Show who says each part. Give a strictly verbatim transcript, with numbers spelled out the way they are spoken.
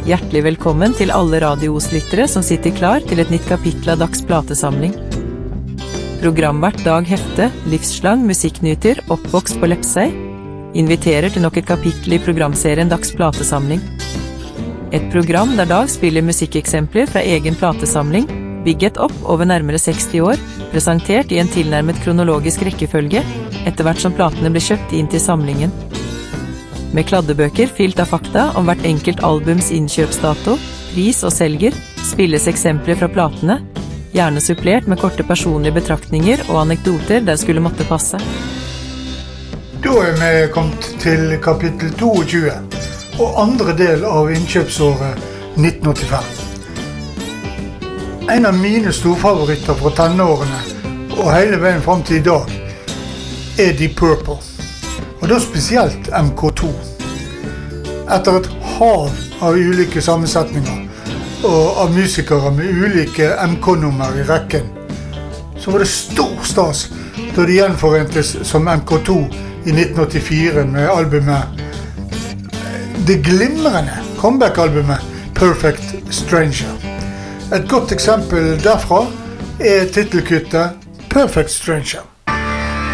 Speaker 1: Hjertelig velkommen til alle radioslyttere som sitter klar til et nytt kapittel av Dags platesamling. Programvert Dag Hefte, livslang musikknyter, oppvokst på Lepsøy, inviterer til nok et kapittel i programserien Dags platesamling. Et program der Dag spiller musikkeksempler fra egen platesamling, bygget opp over nærmere seksti år, presentert i en tilnærmet kronologisk rekkefølge, etter hvert som platene ble kjøpt inn til samlingen. Med kladdebøker fylt av fakta om hvert enkelt albums innkjøpsdato, pris og selger, spilles eksempler fra platene, gjerne supplert med korte personlige betraktninger og anekdoter der skulle måtte passe.
Speaker 2: Da er vi kommet til kapittel tjueto, og andre del av innkjøpsåret nitten åttifem. En av mine storfavoritter fra tenårene, og hele veien frem til i dag, er Deep Purple. Og da spesielt M K to. Etter et hav av ulike sammensetninger og av musikere med ulike M K-nummer i rekken, så var det stor stas da de gjenforentes som M K to i nitten åttifire med albumet, det glimrende comeback-albumet Perfect Stranger. Et godt eksempel derfra er titelkuttet Perfect Stranger.